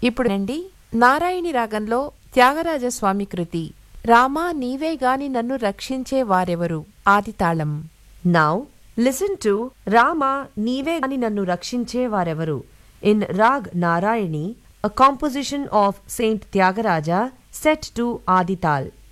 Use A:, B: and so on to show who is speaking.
A: ఇప్పుడండి నారాయణి రాగంలో త్యాగరాజస్వామి కృతి రామా నీవే గాని నన్ను రక్షించే వారెవరు ఆదితాళం.
B: Now listen to Rama Neeve Gani Nannu Rakshinche Varevaru in Rag Narayani, a composition of Saint Tyagaraja set to Adital.